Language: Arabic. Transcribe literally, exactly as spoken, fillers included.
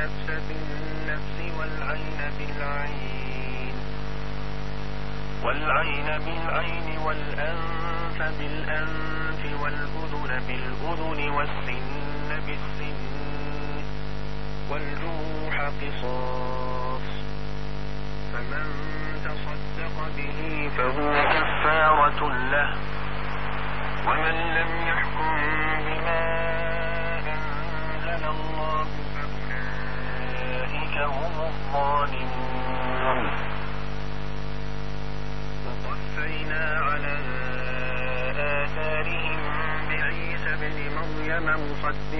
النفس بالنفس والعين بالعين والعين بالعين والأنف بالأنف والأذن بالأذن والسن بالسن والجروح قصاص فمن تصدق به فهو كفارة له ومن لم يحكم بما أنزل الله فأولئك هم الظالمون وقفينا على آثارهم بعيسى ابن مريم مصدقا